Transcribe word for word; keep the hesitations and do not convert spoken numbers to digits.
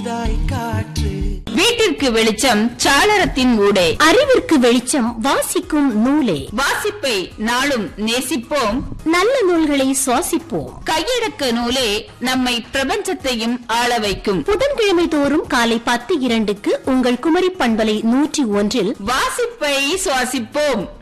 வீட்டிற்கு வெளிச்சம் சாளரத்தின் ஊடே, அறிவிற்கு வெளிச்சம் வாசிக்கும் நூலே. வாசிப்பை நாளும் நேசிப்போம், நல்ல நூல்களை சுவாசிப்போம். கையடக்க நூலே நம்மை பிரபஞ்சத்தையும் ஆள வைக்கும். புதன்கிழமை தோறும் காலை பத்து இரண்டுக்கு உங்கள் குமரி பண்பலை நூற்றி ஒன்றில் வாசிப்பை சுவாசிப்போம்.